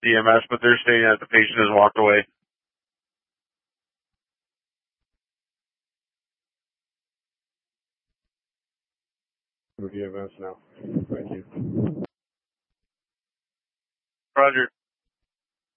EMS, but they're stating that the patient has walked away. EMS now. Thank you. Roger.